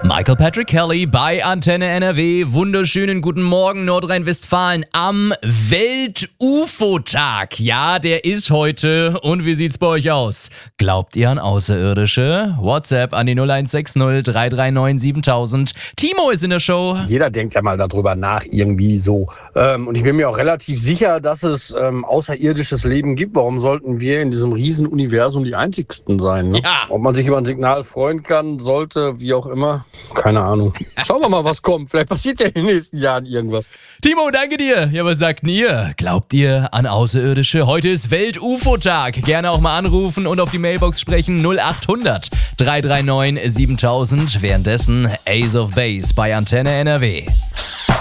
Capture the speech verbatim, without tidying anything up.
Michael Patrick Kelly bei Antenne N R W. Wunderschönen guten Morgen Nordrhein-Westfalen am Welt-U F O-Tag. Ja, der ist heute. Und wie sieht's bei euch aus? Glaubt ihr an Außerirdische? WhatsApp an die null eins sechs null drei drei neun siebentausend. Timo ist in der Show. Jeder denkt ja mal darüber nach, irgendwie so. Ähm, und ich bin mir auch relativ sicher, dass es ähm, außerirdisches Leben gibt. Warum sollten wir in diesem Riesenuniversum die Einzigsten sein? Ne? Ja. Ob man sich über ein Signal freuen kann, sollte, wie auch immer. Keine Ahnung. Schauen wir mal, was kommt. Vielleicht passiert ja in den nächsten Jahren irgendwas. Timo, danke dir. Ja, was sagt ihr? Glaubt ihr an Außerirdische? Heute ist Welt-U F O-Tag. Gerne auch mal anrufen und auf die Mailbox sprechen. null acht hundert drei drei neun siebentausend. Währenddessen Ace of Base bei Antenne N R W.